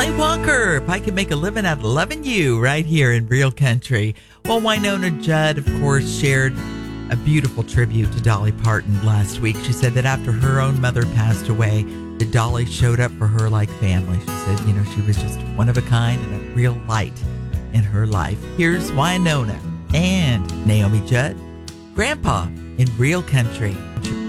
Clay Walker, if I could make a living out of loving you, right here in Real Country. Well, Wynonna Judd, of course, shared a beautiful tribute to Dolly Parton last week. She said that after her own mother passed away, that Dolly showed up for her like family. She said, she was just one of a kind and a real light in her life. Here's Wynonna and Naomi Judd, Grandpa in Real Country.